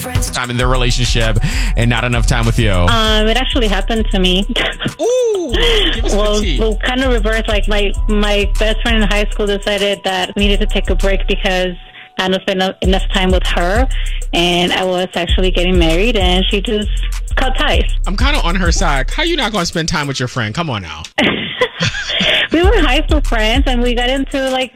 time in their relationship and not enough time with you? It actually happened to me. Ooh, give us the tea. Well, kind of reverse. Like my best friend in high school decided that we needed to take a break because I hadn't spent enough time with her, and I was actually getting married, and she just cut ties. I'm kind of on her side. How you not going to spend time with your friend? Come on now. We were high school friends, and we got into like